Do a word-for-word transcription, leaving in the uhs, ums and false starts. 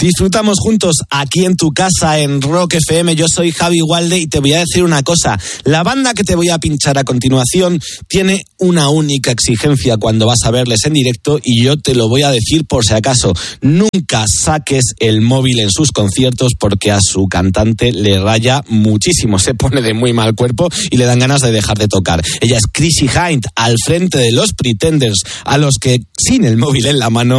Disfrutamos juntos aquí en tu casa en Rock F M. Yo soy Javi Walde y te voy a decir una cosa. La banda que te voy a pinchar a continuación tiene una única exigencia cuando vas a verles en directo y yo te lo voy a decir por si acaso. Nunca saques el móvil en sus conciertos porque a su cantante le raya muchísimo. Se pone de muy mal cuerpo y le dan ganas de dejar de tocar. Ella es Chrissie Hynde, al frente de los Pretenders, a los que sin el móvil en la mano